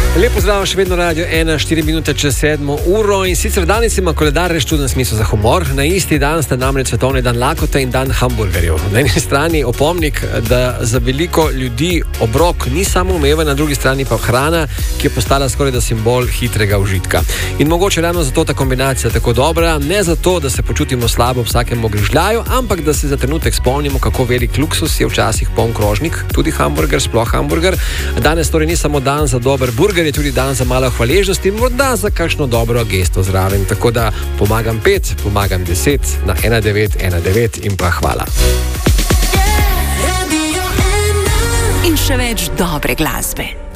Lepo zdrav, še vedno radio 1, 4 minute čez 7 uro in sicer danes ima koledar reč čuden smisel za humor. Na isti dan sta namreč svetovni dan lakote in dan hamburgerjev. Na eni strani opomnik, da za veliko ljudi obrok ni samo umeven, na drugi strani pa hrana, ki je postala skoraj da simbol hitrega užitka. In mogoče ravno zato ta kombinacija tako dobra, ne zato, da se počutimo slabo v vsakem grižljaju, ampak da se za trenutek spomnimo, kako velik luksus je včasih poln krožnik, tudi hamburger, sploh hamburger. Danes torej ni samo dan za dober burger, je tudi dan za malo hvaležnosti in morda za kakšno dobro gesto zraven. Tako da pomagam 5, pomagam 10 na 1919 in pa hvala. In še več dobre glasbe.